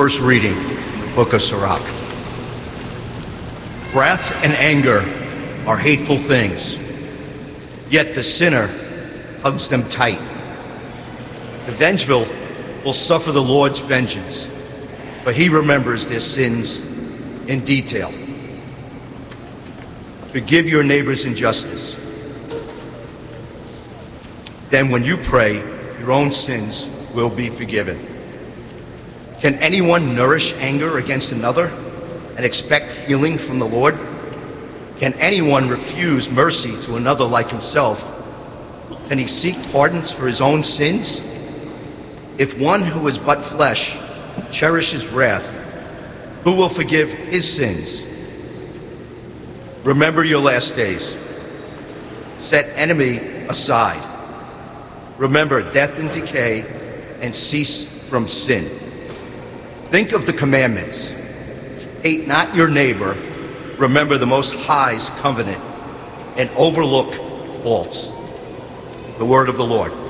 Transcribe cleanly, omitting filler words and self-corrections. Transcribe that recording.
First reading, the book of Sirach. Wrath and anger are hateful things, yet the sinner hugs them tight. The vengeful will suffer the Lord's vengeance, for he remembers their sins in detail. Forgive your neighbor's injustice. Then when you pray, your own sins will be forgiven. Can anyone nourish anger against another and expect healing from the Lord? Can anyone refuse mercy to another like himself? Can he seek pardons for his own sins? If one who is but flesh cherishes wrath, who will forgive his sins? Remember your last days. Set enemy aside. Remember death and decay, and cease from sin. Think of the commandments. Hate not your neighbor. Remember the Most High's covenant, and overlook faults. The word of the Lord.